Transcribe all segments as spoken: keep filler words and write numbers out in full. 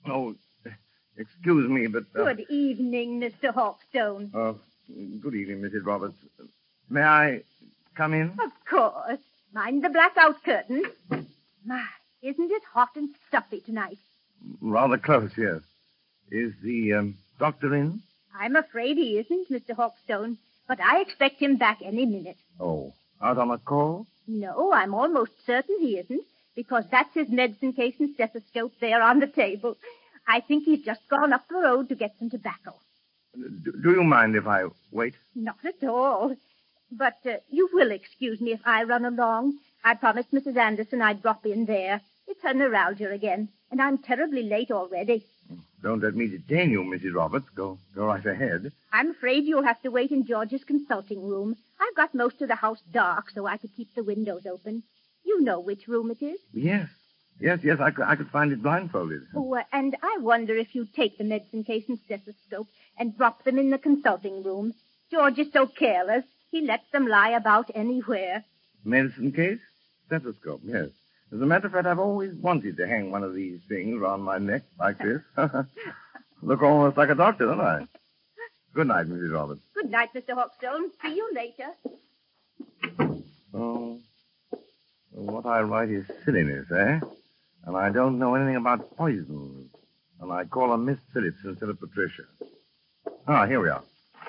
Oh, excuse me, but... Uh, Good evening, Mister Hawkstone. Uh, good evening, Missus Roberts. May I come in? Of course. Mind the blackout curtain. My, isn't it hot and stuffy tonight? Rather close, yes. Is the um, doctor in? I'm afraid he isn't, Mister Hawkstone, but I expect him back any minute. Oh, out on a call? No, I'm almost certain he isn't, because that's his medicine case and stethoscope there on the table. I think he's just gone up the road to get some tobacco. Do, do you mind if I wait? Not at all. But uh, you will excuse me if I run along. I promised Missus Anderson I'd drop in there. It's her neuralgia again, and I'm terribly late already. Don't let me detain you, Missus Roberts. Go, go right ahead. I'm afraid you'll have to wait in George's consulting room. I've got most of the house dark so I could keep the windows open. You know which room it is? Yes. Yes, yes, I could, I could find it blindfolded. Oh, uh, and I wonder if you'd take the medicine case and stethoscope and drop them in the consulting room. George is so careless. He lets them lie about anywhere. Medicine case? Stethoscope, yes. As a matter of fact, I've always wanted to hang one of these things around my neck like this. Look almost like a doctor, don't I? Good night, Missus Roberts. Good night, Mister Hawkstone. See you later. Oh, what I write is silliness, eh? And I don't know anything about poisons. And I call her Miss Phillips instead of Patricia. Ah, here we are.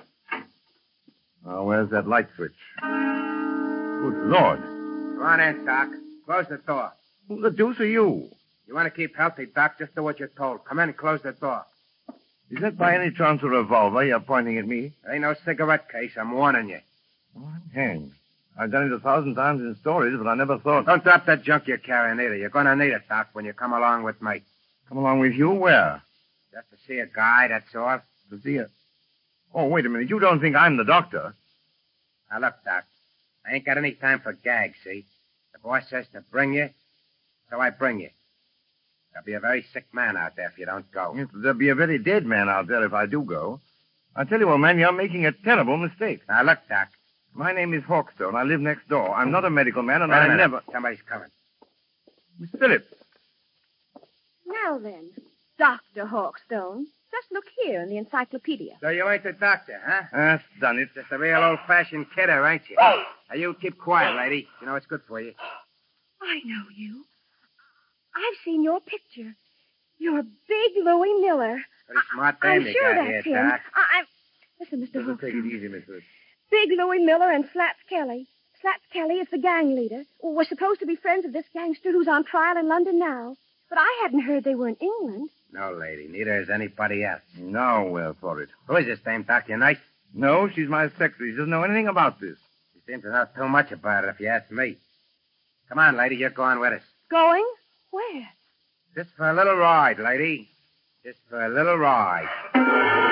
Now, where's that light switch? Good Lord. Go on in, Doc. Close the door. Who the deuce are you? You want to keep healthy, Doc? Just do what you're told. Come in and close the door. Is that by any chance a revolver you're pointing at me? Ain't no cigarette case. I'm warning you. Oh, I'm hanged. I've done it a thousand times in stories, but I never thought... Don't drop that junk you're carrying either. You're going to need it, Doc, when you come along with me. Come along with you? Where? Just to see a guy, that's all. To see a... Oh, wait a minute. You don't think I'm the doctor? Now, look, Doc. I ain't got any time for gags, see? The boss says to bring you, so I bring you. There'll be a very sick man out there if you don't go. Yes, there'll be a very dead man out there if I do go. I tell you, old man, you're making a terrible mistake. Now, look, Doc. My name is Hawkstone. I live next door. I'm not a medical man, and Wait a I minute. never... Somebody's coming. Miss Phillips. Now then, Doctor Hawkstone, just look here in the encyclopedia. So you ain't the doctor, huh? That's done it. Just a real old-fashioned kidder, ain't you? Now, you keep quiet, lady. You know it's good for you. I know you. I've seen your picture. You're Big Louie Miller. Pretty smart I- I'm dame you sure got that's here, him. Doc. I, I'm... Listen, Mister Just take it Hawkstone. easy, Miss Phillips. Big Louie Miller and Slats Kelly. Slats Kelly is the gang leader. We're supposed to be friends of this gangster who's on trial in London now. But I hadn't heard they were in England. No, lady. Neither is anybody else. Now we're for it. Who is this dame, Doc? You nice? No, she's my secretary. She doesn't know anything about this. You seem to know too much about it, if you ask me. Come on, lady. You're going with us. Going? Where? Just for a little ride, lady. Just for a little ride.